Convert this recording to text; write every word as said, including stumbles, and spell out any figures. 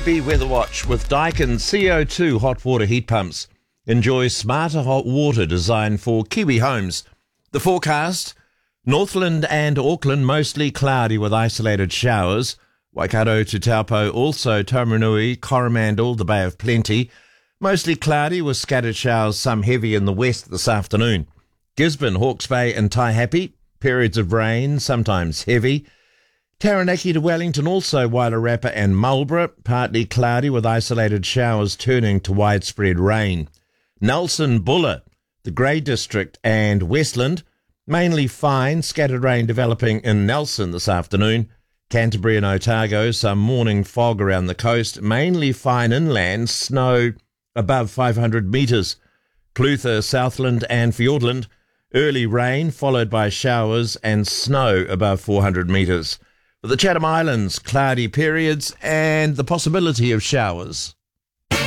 B Weather Watch with Daikin C O two hot water heat pumps. Enjoy smarter hot water designed for Kiwi homes. The forecast: Northland and Auckland mostly cloudy with isolated showers. Waikato to Taupo, also Taumarunui, Coromandel, the Bay of Plenty, mostly cloudy with scattered showers, some heavy in the west this afternoon. Gisborne, Hawke's Bay and Taihape, periods of rain, sometimes heavy. Taranaki to Wellington, also Wairarapa and Marlborough, partly cloudy with isolated showers turning to widespread rain. Nelson, Buller, the Grey District and Westland, mainly fine, scattered rain developing in Nelson this afternoon. Canterbury and Otago, some morning fog around the coast, mainly fine inland, snow above five hundred metres. Clutha, Southland and Fiordland, early rain followed by showers and snow above four hundred metres. For the Chatham Islands, cloudy periods and the possibility of showers.